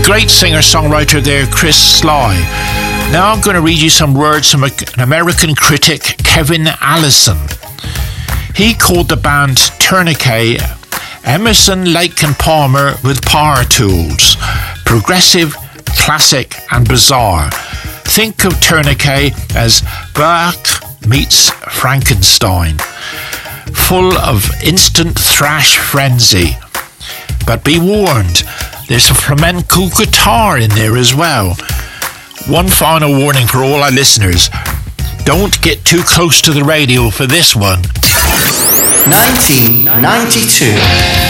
great singer-songwriter there, Chris Sly. Now I'm going to read you some words from an American critic, Kevin Allison. He called the band Tourniquet Emerson, Lake and Palmer with power tools, progressive, classic and bizarre. Think of Tourniquet as Bach meets Frankenstein, full of instant thrash frenzy. But be warned, there's a flamenco guitar in there as well. One final warning for all our listeners. Don't get too close to the radio for this one. 1992.